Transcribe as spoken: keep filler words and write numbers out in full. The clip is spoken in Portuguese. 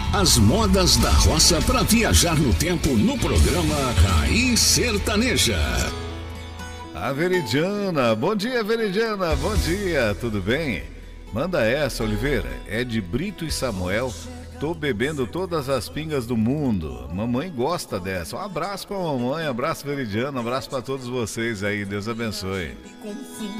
As modas da roça para viajar no tempo no programa Raiz Sertaneja. A Veridiana, bom dia Veridiana, bom dia, tudo bem? Manda essa, Oliveira, é de Brito e Samuel. Tô bebendo todas as pingas do mundo. Mamãe gosta dessa. Um abraço pra mamãe, um abraço Veridiana, um abraço pra todos vocês aí, Deus abençoe.